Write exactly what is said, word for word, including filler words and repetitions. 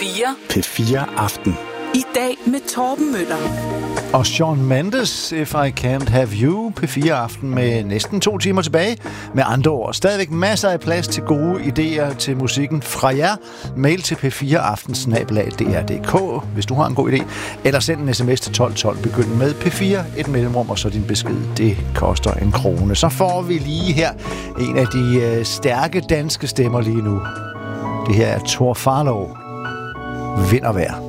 fire. P fire Aften. I dag med Torben Møller. Og Shawn Mendes, If I Can't Have You, P fire Aften med næsten to timer tilbage. Med andre ord, stadigvæk masser af plads til gode idéer til musikken fra jer. Mail til p fire aften snabel-a d r punktum d k, hvis du har en god idé. Eller send en sms til tolv tolv, begynd med P fire, et mellemrum, og så din besked. Det koster en krone. Så får vi lige her en af de øh, stærke danske stemmer lige nu. Det her er Tor Farlov. Vind og vejr.